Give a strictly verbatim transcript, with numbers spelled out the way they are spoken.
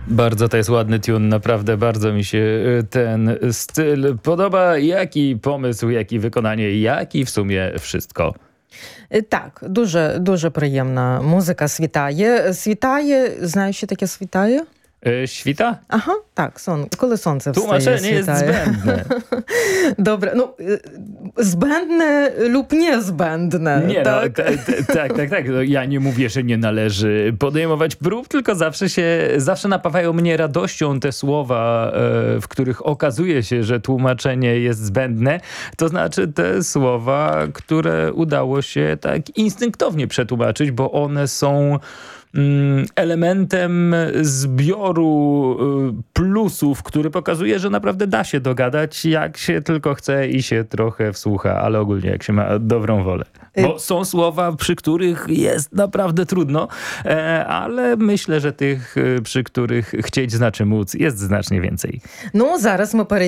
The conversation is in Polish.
Bardzo to jest ładny tune, naprawdę bardzo mi się ten styl podoba. Jaki pomysł, jaki wykonanie, jaki w sumie wszystko. Так, дуже, дуже приємна музика світає. Світає, знаєш, що таке світає? E, świta? Ага, так, сон, коли сонце встає, Tłumaczenie jest світає. zbędne. Добре, ну, е, zbędne lub niezbędne, Nie, tak? no, t- t- tak, tak, tak. No, ja nie mówię, że nie należy podejmować prób, tylko zawsze się, zawsze napawają mnie radością te słowa, e, w których okazuje się, że tłumaczenie jest zbędne. To znaczy te słowa, które udało się tak instynktownie przetłumaczyć, bo one są elementem zbioru plusów, który pokazuje, że naprawdę da się dogadać, jak się tylko chce i się trochę wsłucha, ale ogólnie jak się ma dobrą wolę. Bo są słowa, przy których jest naprawdę trudno, ale myślę, że tych, przy których chcieć znaczy móc, jest znacznie więcej. Ну, зараз ми перейдемо